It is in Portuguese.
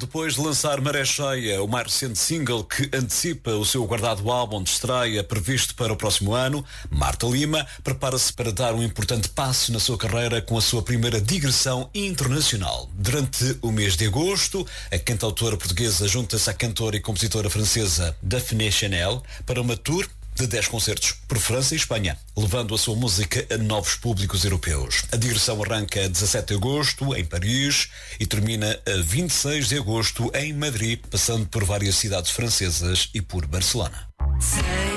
Depois de lançar Maré Cheia, o mais recente single que antecipa o seu guardado álbum de estreia previsto para o próximo ano, Marta Lima prepara-se para dar um importante passo na sua carreira com a sua primeira digressão internacional. Durante o mês de agosto, a cantautora portuguesa junta-se à cantora e compositora francesa Daphné Chanel para uma tour de 10 concertos por França e Espanha, levando a sua música a novos públicos europeus. A digressão arranca a 17 de agosto em Paris e termina a 26 de agosto em Madrid, passando por várias cidades francesas e por Barcelona.